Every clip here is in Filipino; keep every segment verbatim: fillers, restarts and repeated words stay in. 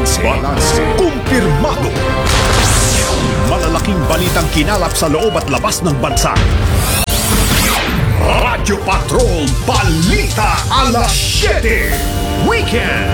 Balanse. Balanse. Kumpirmado. Malalaking balitang kinalap sa loob at labas ng bansa. Radyo Patrol Balita Alas siyete Weekend.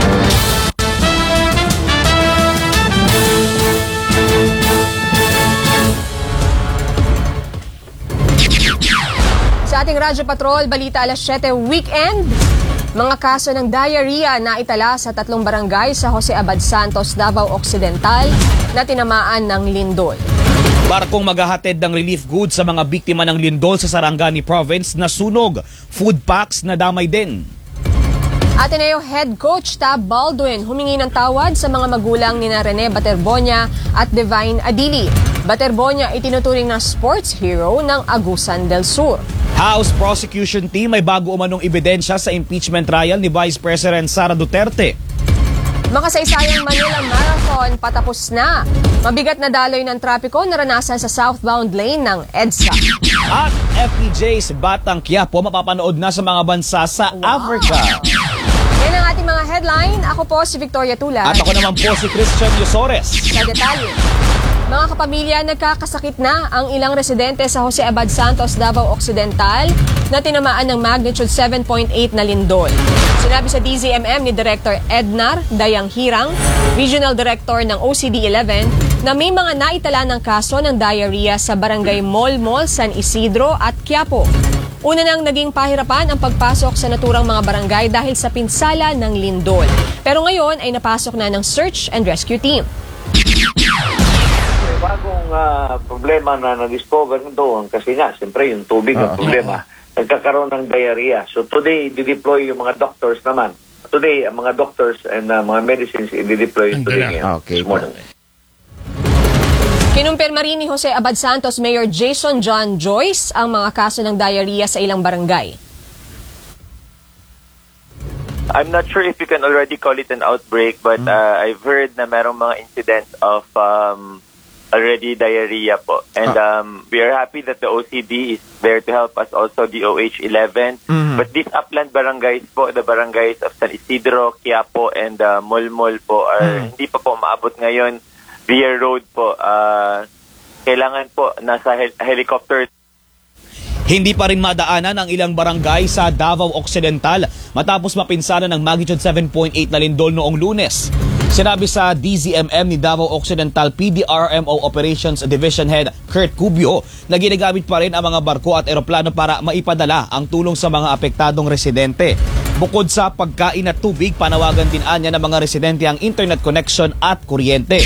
Sa ating Radyo Patrol Balita Alas siyete Weekend, mga kaso ng diarrhea na itala sa tatlong barangay sa Jose Abad Santos, Davao Occidental na tinamaan ng lindol. Barkong maghahatid ng relief goods sa mga biktima ng lindol sa Sarangani Province na sunog. Food packs na damay din. Ateneo Head Coach Tab Baldwin humingi ng tawad sa mga magulang ni na Rene Baterbonia at Divine Adili. Baterbonia itinuturing na sports hero ng Agusan del Sur. House Prosecution Team may bago umanong ebidensya sa impeachment trial ni Vice President Sara Duterte. Makasaysayang Manila Marathon patapos na. Mabigat na daloy ng trapiko naranasan sa southbound lane ng EDSA. At F P J's Batang Quiapo mapapanood na sa mga bansa sa wow. Africa. Yan ang ating mga headline. Ako po si Victoria Tula. At ako naman po si Christian Yusores. Sa detalye, mga kapamilya, nagkakasakit na ang ilang residente sa Jose Abad Santos, Davao Occidental na tinamaan ng magnitude seven point eight na lindol. Sinabi sa D Z M M ni Director Ednar Dayang Hirang, Regional Director ng O C D eleven, na may mga naitala ng kaso ng diarrhea sa barangay Molmol, San Isidro at Quiapo. Una nang naging pahirapan ang pagpasok sa naturang mga barangay dahil sa pinsala ng lindol. Pero ngayon ay napasok na ng search and rescue team. Bagong uh, problema na na-discover doon kasi nga, siyempre yung tubig ang uh, problema. Uh, Nagkakaroon ng diarrhea. So today, i-deploy yung mga doctors naman. Today, ang mga doctors and uh, mga medicines i-deploy today. Okay. Kinumpirma rin ni Jose Abad Santos Mayor Jason John Joyce ang mga kaso ng diarrhea sa ilang barangay. I'm not sure if you can already call it an outbreak, but uh, I've heard na merong mga incidents of um, already diarrhea po. And um, we are happy that the O C D is there to help us, also the O H eleven. Mm-hmm. But these upland barangays po, the barangays of San Isidro, Quiapo, and uh, Molmol po, are mm-hmm. hindi pa po maabot ngayon via road po. Uh, kailangan po nasa hel- helicopter. Hindi pa rin madaanan ang ilang barangay sa Davao Occidental matapos mapinsala ng magnitude seven point eight na lindol noong Lunes. Sinabi sa D Z M M ni Davao Occidental P D R M O Operations Division Head Kurt Cubio na ginagamit pa rin ang mga barko at eroplano para maipadala ang tulong sa mga apektadong residente. Bukod sa pagkain at tubig, panawagan din anya ng mga residente ang internet connection at kuryente.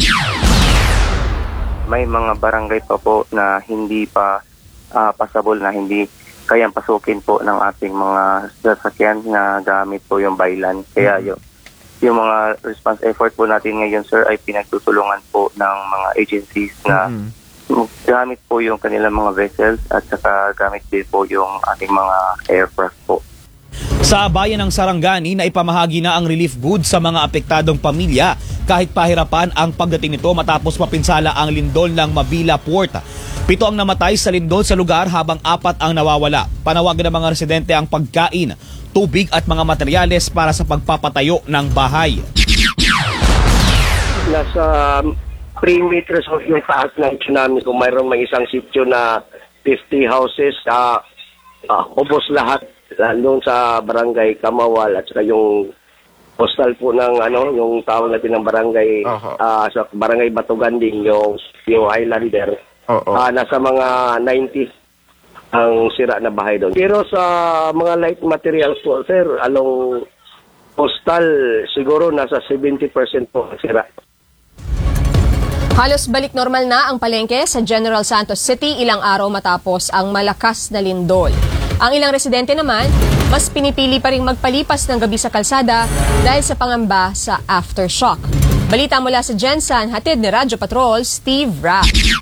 May mga barangay pa po na hindi pa uh, pasabol, na hindi kayang pasukin po ng ating mga sasakyan na gamit po yung baylan. Kaya yun, yung mga response effort po natin ngayon, sir, ay pinagtutulungan po ng mga agencies na mm-hmm. gamit po yung kanilang mga vessels at saka gamit din po yung ating mga aircraft po. Sa bayan ng Sarangani na ipamahagi na ang relief goods sa mga apektadong pamilya kahit pahirapan ang pagdating nito matapos mapinsala ang lindol ng Mabila Port. Pito ang namatay sa lindol sa lugar habang apat ang nawawala. Panawagan ng mga residente ang pagkain, tubig at mga materyales para sa pagpapatayo ng bahay. Nasa three meters of yung taas ng tsunami, kung mayroong may isang sityo na fifty houses, uh, uh, ubos lahat doon sa barangay Kamawal at saka yung postal po ng ano, yung tawag natin ng barangay uh-huh. uh, sa barangay Batuganding, yung yung Islander. Uh-huh. Uh, nasa mga ninety ang sira na bahay doon. Pero sa mga light materials po, sir, along postal siguro nasa seventy percent po ang sira. Halos balik normal na ang palengke sa General Santos City ilang araw matapos ang malakas na lindol. Ang ilang residente naman, mas pinipili pa rin magpalipas ng gabi sa kalsada dahil sa pangamba sa aftershock. Balita mula sa Gensan, hatid ni Radyo Patrol, Steve Rapp.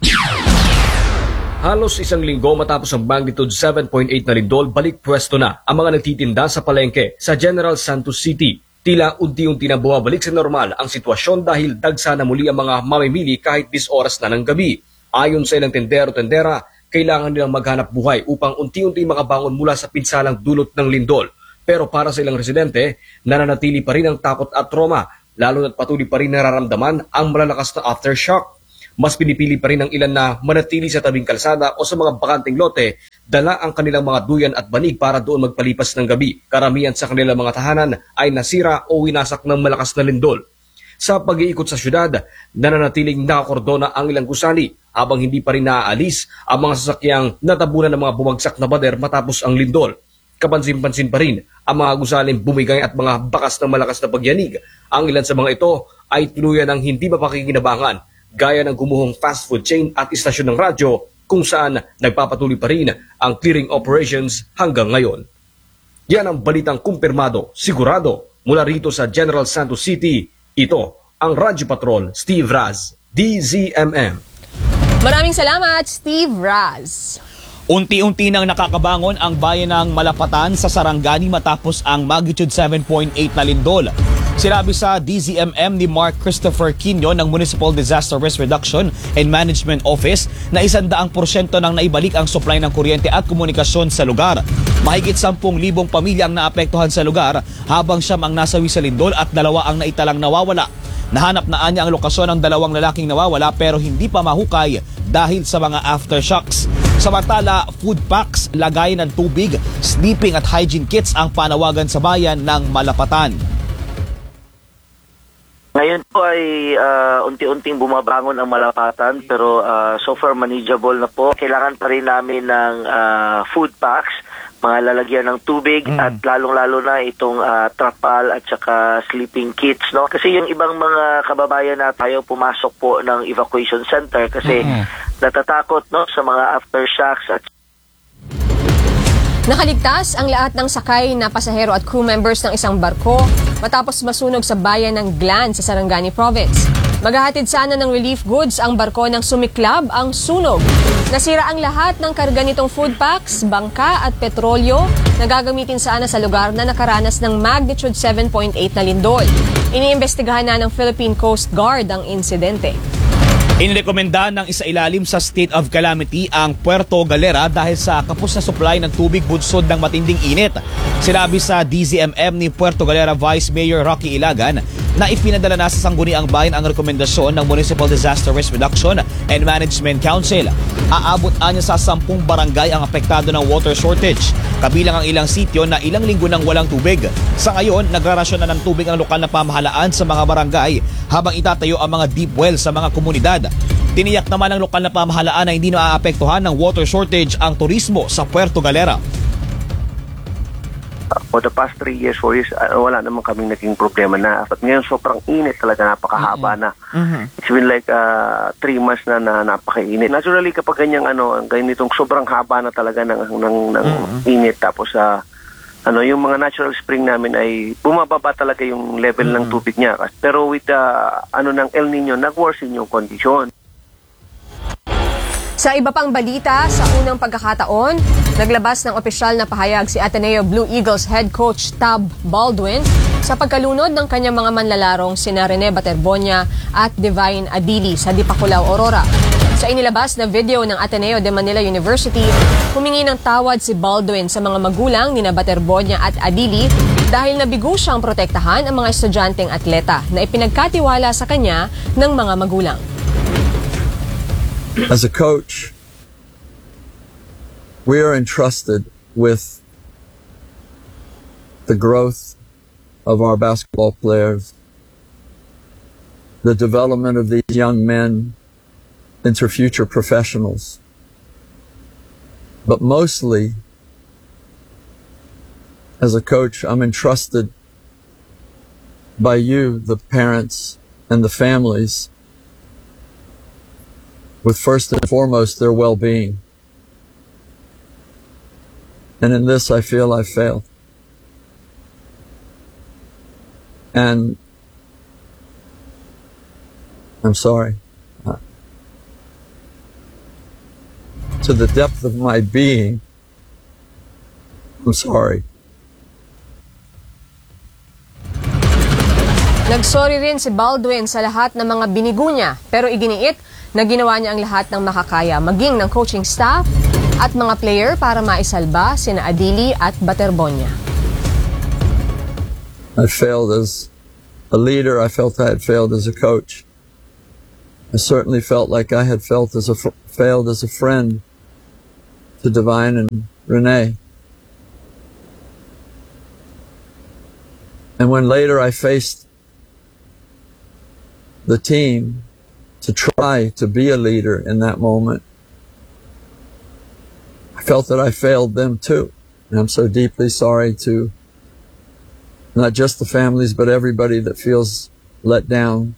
Halos isang linggo matapos ang magnitude seven point eight na lindol, balik pwesto na ang mga nagtitinda sa palengke sa General Santos City. Tila unti-unti na bumabalik sa normal ang sitwasyon dahil dagsa na muli ang mga mamimili kahit dis oras na ng gabi. Ayon sa ilang tendero-tendera, kailangan nilang maghanap buhay upang unti-unti makabangon mula sa pinsalang dulot ng lindol. Pero para sa ilang residente, nananatili pa rin ang takot at trauma lalo na't patuloy pa rin nararamdaman ang malalakas na aftershock. Mas pinipili pa rin ng ilan na manatili sa tabing kalsada o sa mga bakanting lote, dala ang kanilang mga duyan at banig para doon magpalipas ng gabi. Karamihan sa kanilang mga tahanan ay nasira o winasak ng malakas na lindol. Sa pag-iikot sa syudad, nananatiling nakakordona ang ilang gusali habang hindi pa rin naaalis ang mga sasakyang natabunan ng mga bumagsak na bader matapos ang lindol. Kapansin-pansin pa rin ang mga gusaling bumigay at mga bakas ng malakas na pagyanig. Ang ilan sa mga ito ay tuluyan ng hindi mapakikinabangan, gaya ng gumuhong fast food chain at istasyon ng radyo kung saan nagpapatuloy pa rin ang clearing operations hanggang ngayon. Yan ang balitang kumpirmado, sigurado, mula rito sa General Santos City. Ito ang Radyo Patrol, Steve Raz, D Z M M. Maraming salamat, Steve Raz. Unti-unti nang nakakabangon ang bayan ng Malapatan sa Sarangani matapos ang magnitude seven point eight na lindol. Sinabi sa D Z M M ni Mark Christopher Quino ng Municipal Disaster Risk Reduction and Management Office na isandaang porsyento nang naibalik ang supply ng kuryente at komunikasyon sa lugar. Mahigit sampung libong pamilya ang naapektuhan sa lugar habang siyam ang nasawi sa lindol at dalawa ang naitalang nawawala. Nahanap na anya ang lokasyon ng dalawang lalaking nawawala pero hindi pa mahukay dahil sa mga aftershocks. Samantala, food packs, lagayan ng tubig, sleeping at hygiene kits ang panawagan sa bayan ng Malapatan. Ngayon po ay uh, unti-unting bumabangon ang Malapatan pero uh, so far manageable na po. Kailangan pa rin namin ng uh, food packs, mga lalagyan ng tubig mm. at lalong-lalo na itong uh, trapal at saka sleeping kits, no? Kasi yung ibang mga kababayan na tayo pumasok po ng evacuation center kasi mm. natatakot, no, sa mga aftershocks at Nakaligtas ang lahat ng sakay na pasahero at crew members ng isang barko matapos masunog sa bayan ng Glan sa Sarangani Province. Maghahatid sana ng relief goods ang barko ng sumiklab ang sunog. Nasira ang lahat ng karga nitong food packs, bangka at petrolyo na gagamitin sana sa lugar na nakaranas ng magnitude seven point eight na lindol. Iniimbestigahan na ng Philippine Coast Guard ang insidente. Inirekomenda ng isailalim sa state of calamity ang Puerto Galera dahil sa kapos na supply ng tubig bunsod ng matinding init. Sinabi sa D Z M M ni Puerto Galera Vice Mayor Rocky Ilagan na ipinadala na sa Sangguniang Bayan ang rekomendasyon ng Municipal Disaster Risk Reduction and Management Council. Aabot anya sa sampung barangay ang apektado ng water shortage, kabilang ang ilang sityo na ilang linggo nang walang tubig. Sa ngayon, nagrarasyon na ng tubig ang lokal na pamahalaan sa mga barangay habang itatayo ang mga deep well sa mga komunidad. Tiniyak naman ng lokal na pamahalaan na hindi naaapektuhan ng water shortage ang turismo sa Puerto Galera. For the past three years, four years, uh, wala naman kaming naging problema na. At ngayon, sobrang init talaga, napakahaba na. Mm-hmm. It's been like uh, three months na, na napakainit. Naturally, kapag ganyang ano, ganitong sobrang haba na talaga ng, ng, ng mm-hmm. init, tapos uh, ano, yung mga natural spring namin ay bumababa talaga yung level mm-hmm. ng tubig niya. Pero with the ano ng El Nino, nag-worsen yung kondisyon. Sa iba pang balita, sa unang pagkakataon, naglabas ng opisyal na pahayag si Ateneo Blue Eagles head coach Tab Baldwin sa pagkalunod ng kanyang mga manlalarong sina Rene Baterbonia at Divine Adili sa Dipakulaw, Aurora. Sa inilabas na video ng Ateneo de Manila University, humingi ng tawad si Baldwin sa mga magulang ni na Baterbonia at Adili dahil nabigo siyang protektahan ang mga estudyanteng atleta na ipinagkatiwala sa kanya ng mga magulang. As a coach, we are entrusted with the growth of our basketball players, the development of these young men into future professionals. But mostly, as a coach, I'm entrusted by you, the parents and the families, with first and foremost their well-being. And in this, I feel I failed. And I'm sorry. Uh, to the depth of my being, I'm sorry. Nagsorry rin si Baldwin sa lahat ng mga binigo niya, pero iginiit na ginawa niya ang lahat ng makakaya, maging ng coaching staff at mga player para maisalba sina Adili at Baterbonia. I failed as a leader, I felt I had failed as a coach. I certainly felt like I had felt as a fr- failed as a friend to Divine and Renee. And when later I faced the team to try to be a leader in that moment, I felt that I failed them too. And I'm so deeply sorry to not just the families, but everybody that feels let down,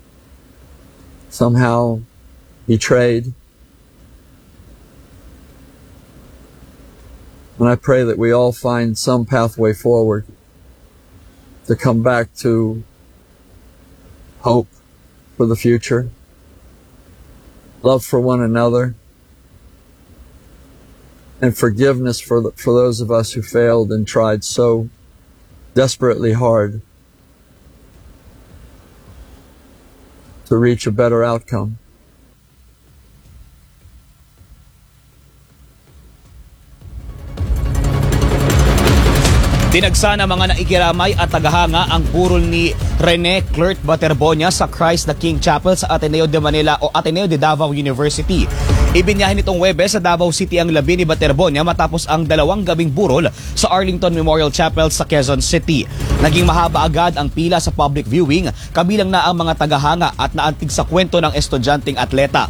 somehow betrayed. And I pray that we all find some pathway forward to come back to hope for the future, love for one another, and forgiveness for the, for those of us who failed and tried so desperately hard to reach a better outcome. Dinagsa ng mga naikiramay at tagahanga ang burol ni Rene Clert Baterbonia sa Christ the King Chapel sa Ateneo de Manila o Ateneo de Davao University. Ibinyahin nitong Huwebes sa Davao City ang labi ni Baterbonia matapos ang dalawang gabing burol sa Arlington Memorial Chapel sa Quezon City. Naging mahaba agad ang pila sa public viewing, kabilang na ang mga tagahanga at naantig sa kwento ng estudyanteng atleta.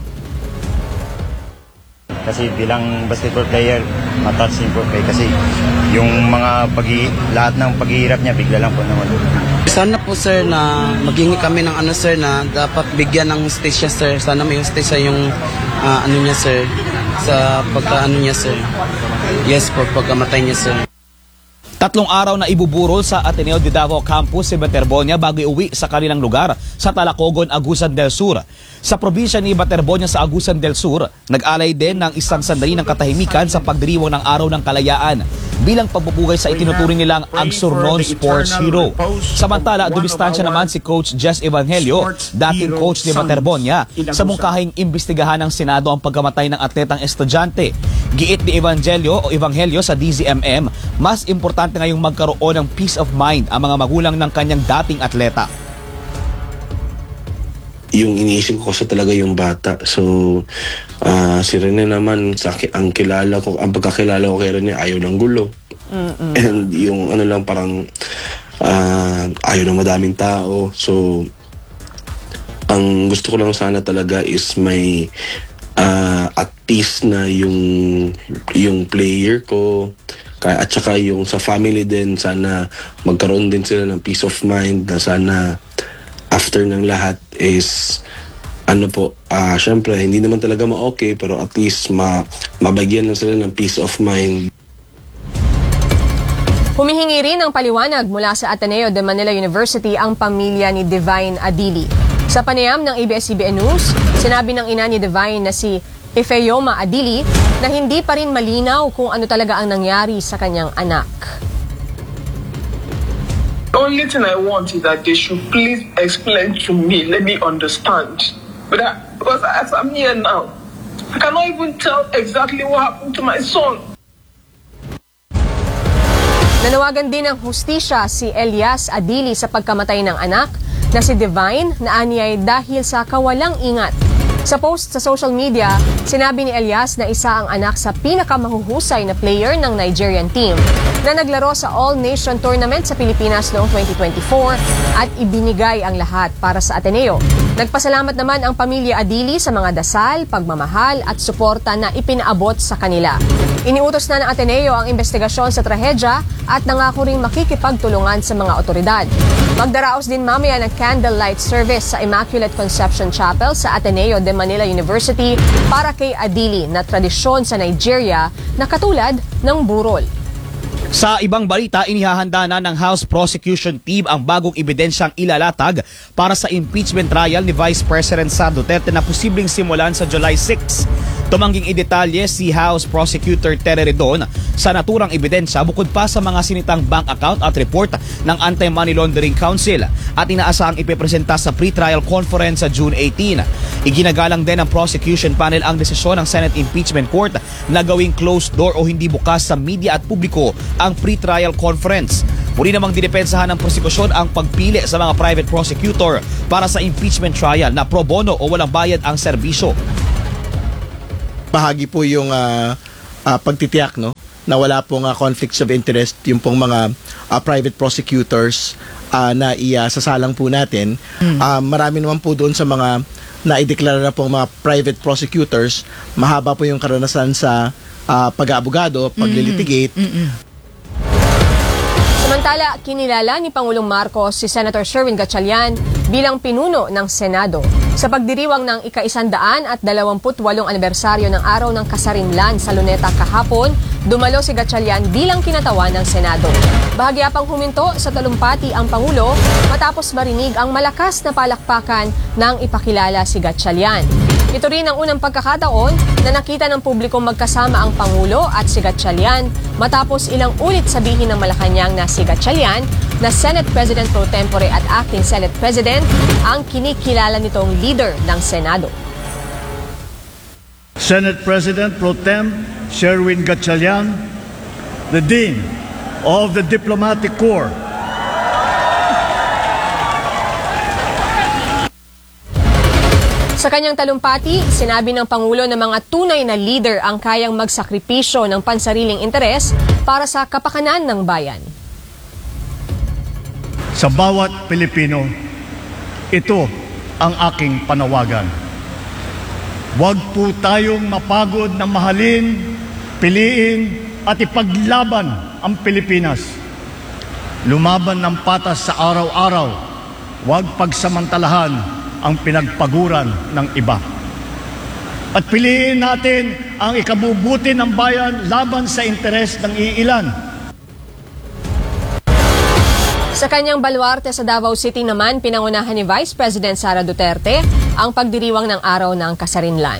Kasi bilang basketball player, matouching po kayo kasi yung mga pagi, lahat ng paghihirap niya bigla lang po naman. Sana po sir na maghingi kami ng ano sir na dapat bigyan ng stage siya sir. Sana may stage siya yung uh, ano niya sir sa pagka ano niya sir. Yes po, pagkamatay niya sir. Tatlong araw na ibuburol sa Ateneo de Davao Campus si Baterbonia bago iuwi sa kanilang lugar sa Talacogon, Agusan del Sur. Sa probinsya ni Baterbonia sa Agusan del Sur, nag-alay din ng isang sandali ng katahimikan sa pagdiriwang ng Araw ng Kalayaan bilang pagbubuhay sa itinuturing nilang Agsurnon Sports Hero. Samantala, dumistansya naman si Coach Jess Evangelio, dating coach ni Baterbonia, sa mungkahing imbestigahan ng Senado ang pagkamatay ng atletang estudyante. Giit ni Evangelio o Evangelio sa D Z M M, mas importante ngayong magkaroon ng peace of mind ang mga magulang ng kanyang dating atleta. Yung iniisip ko kasi talaga yung bata. So, uh, si Rene naman, sa, ang kilala ko, ang pagkakilala ko kay Rene, ayaw ng gulo. Mm-mm. And yung ano lang parang uh, ayaw ng madaming tao. So, ang gusto ko lang sana talaga is may uh, at peace na yung, yung player ko. Kaya, at saka yung sa family din, sana magkaroon din sila ng peace of mind na sana after ng lahat is ano po, uh, syempre hindi naman talaga ma-okay pero at least ma mabagyan lang sila ng peace of mind. Humihingi rin ng paliwanag mula sa Ateneo de Manila University ang pamilya ni Divine Adili. Sa panayam ng A B S C B N News, sinabi ng ina ni Divine na si Ifeyoma Adili na hindi pa rin malinaw kung ano talaga ang nangyari sa kanyang anak. The only thing I want is that they should please explain to me, let me understand. But I, because as I'm here now, I cannot even tell exactly what happened to my son. Nanawagan din ng hustisya si Elias Adili sa pagkamatay ng anak na si Divine na anyay dahil sa kawalang ingat. Sa post sa social media, sinabi ni Elias na isa ang anak sa pinakamahuhusay na player ng Nigerian team na naglaro sa All-Nation Tournament sa Pilipinas noong twenty twenty-four at ibinigay ang lahat para sa Ateneo. Nagpasalamat naman ang pamilya Adili sa mga dasal, pagmamahal at suporta na ipinaabot sa kanila. Iniutos na ng Ateneo ang investigasyon sa trahedya at nangako ring makikipagtulungan sa mga otoridad. Magdaraos din mamaya ng candlelight service sa Immaculate Conception Chapel sa Ateneo de Manila University para kay Adili na tradisyon sa Nigeria na katulad ng burol. Sa ibang balita, inihahanda na ng House Prosecution Team ang bagong ebidensyang ilalatag para sa impeachment trial ni Vice President Sara Duterte na posibleng simulan sa July sixth. Tumangging idetalye si House Prosecutor Tere Redon sa naturang ebidensya bukod pa sa mga sinitang bank account at report ng Anti-Money Laundering Council at inaasahang ipipresenta sa pre-trial conference sa June eighteenth. Iginagalang din ng prosecution panel ang desisyon ng Senate Impeachment Court na gawing closed door o hindi bukas sa media at publiko ang pre-trial conference. Muli namang dinepensahan ng prosekusyon ang pagpili sa mga private prosecutor para sa impeachment trial na pro bono o walang bayad ang serbisyo. Bahagi po yung uh, uh, pagtitiyak, no, na wala pong uh, conflicts of interest yung pong mga uh, private prosecutors uh, na iasasalang po natin. Mm. Uh, marami naman po doon sa mga na-ideklara na pong mga private prosecutors, mahaba po yung karanasan sa uh, pag-aabogado, paglilitigate. Mm-mm. Samantala, kinilala ni Pangulong Marcos si Senator Sherwin Gatchalian bilang pinuno ng Senado. Sa pagdiriwang ng ika-isandaan at dalawamput walong anibersaryo ng Araw ng Kasarinlan sa Luneta kahapon, dumalo si Gatchalian bilang kinatawan ng Senado. Bahagya pang huminto sa talumpati ang Pangulo matapos marinig ang malakas na palakpakan nang ipakilala si Gatchalian. Ito rin ang unang pagkakataon na nakita ng publikong magkasama ang Pangulo at si Gatchalian matapos ilang ulit sabihin ng Malacanang na si Gatchalian na Senate President pro tempore at Acting Senate President ang kinikilala nitong leader ng Senado. Senate President pro tem Sherwin Gatchalian, the Dean of the Diplomatic Corps. Sa kanyang talumpati, sinabi ng Pangulo na mga tunay na leader ang kayang magsakripisyo ng pansariling interes para sa kapakanan ng bayan. Sa bawat Pilipino, ito ang aking panawagan. Huwag po tayong mapagod na mahalin, piliin at ipaglaban ang Pilipinas. Lumaban ng patas sa araw-araw, huwag pagsamantalahan ang pinagpaguran ng iba. At piliin natin ang ikabubuti ng bayan laban sa interes ng iilan. Sa kanyang baluarte sa Davao City naman, pinangunahan ni Vice President Sara Duterte ang pagdiriwang ng Araw ng Kasarinlan.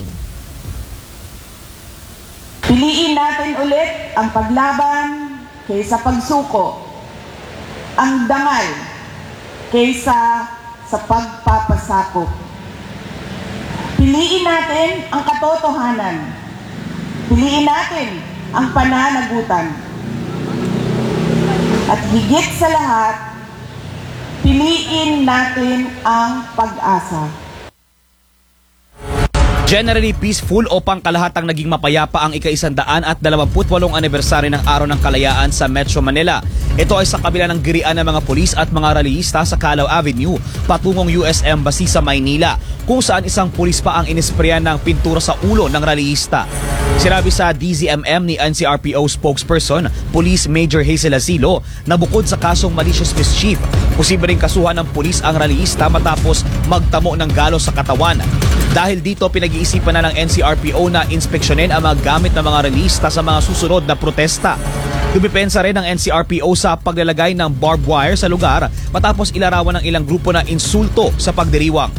Piliin natin ulit ang paglaban kaysa pagsuko, ang dangal kaysa sa pagpapasakop. Piliin natin ang katotohanan. Piliin natin ang pananagutan. At higit sa lahat, piliin natin ang pag-asa. Generally peaceful o pangkalahatang naging mapayapa ang ika-isandaan at dalawamput walong anibersaryo ng Araw ng Kalayaan sa Metro Manila. Ito ay sa kabila ng girian ng mga pulis at mga rallyista sa Calao Avenue patungong U S Embassy sa Maynila, kung saan isang pulis pa ang inisprayan ng pintura sa ulo ng rallyista. Sinabi sa D Z M M ni N C R P O spokesperson, Police Major Hazel Asilo, na bukod sa kasong malicious mischief, posibleng kasuhan ng pulis ang rallyista matapos magtamo ng galos sa katawan. Dahil dito, pinag-iisipan na ng N C R P O na inspeksyonin ang mga gamit ng mga rallyista sa mga susunod na protesta. Dumipensa rin ng N C R P O sa paglalagay ng barbed wire sa lugar matapos ilarawan ng ilang grupo na insulto sa pagdiriwang.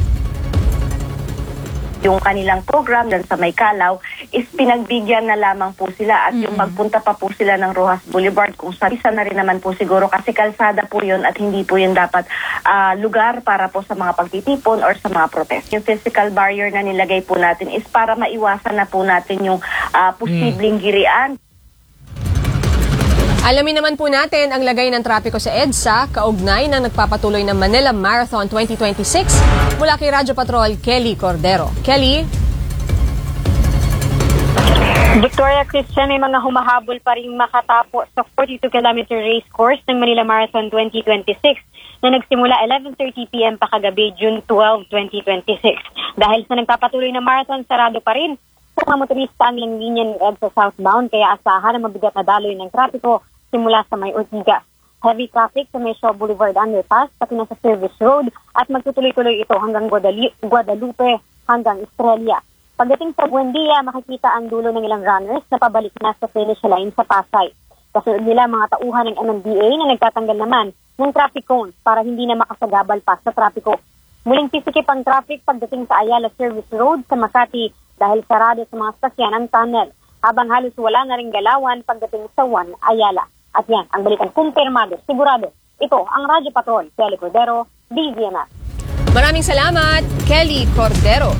Yung kanilang program dyan sa May Calao is pinagbigyan na lamang po sila at mm-hmm. yung magpunta pa po sila ng Rojas Boulevard kung sa isa na rin naman po siguro kasi kalsada po yun at hindi po yun dapat uh, lugar para po sa mga pagtitipon or sa mga protest. Yung physical barrier na nilagay po natin is para maiwasan na po natin yung uh, posibleng girian. Alamin naman po natin ang lagay ng trapiko sa EDSA kaugnay ng nagpapatuloy ng Manila Marathon twenty twenty-six mula kay Radyo Patrol Kelly Cordero. Kelly? Victoria Christian, may mga humahabol pa rin makatapos sa forty-two kilometer race course ng Manila Marathon twenty twenty-six na nagsimula eleven thirty p m pa kagabi June twelfth, twenty twenty-six. Dahil sa nagpapatuloy na marathon, sarado pa rin sa mga motorista ang ilang linya ng EDSA southbound, kaya asahan ang mabigat na daloy ng trapiko simula sa May Ortigas. Heavy traffic sa May Shaw Boulevard Underpass, pati na sa Service Road, at magtutuloy-tuloy ito hanggang Guadalupe, hanggang Estrella. Pagdating sa Buendia, makikita ang dulo ng ilang runners na pabalik na sa finish line sa Pasay. Kasunod nila mga tauhan ng M M D A na nagtatanggal naman ng traffic cones para hindi na makasagabal pa sa trapiko. Muling sisikip ang traffic pagdating sa Ayala Service Road sa Makati dahil sarado sa mga sasakyan ang tunnel, habang halos wala na ring galawan pagdating sa Juan Ayala. At yan, ang balikan kumpirmado, sigurado. Ito ang Radyo Patrol, Kelly Cordero, D Z M M. Maraming salamat, Kelly Cordero.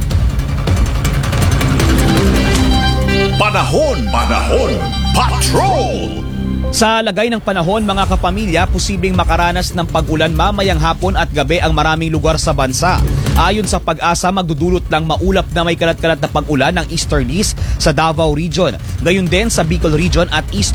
Panahon, panahon, patrol! Sa lagay ng panahon, mga kapamilya, posibleng makaranas ng pag-ulan mamayang hapon at gabi ang maraming lugar sa bansa. Ayon sa Pag-asa, magdudulot ng maulap na may kalat-kalat na pag-ulan ng easterlies sa Davao Region. Gayon din sa Bicol Region at East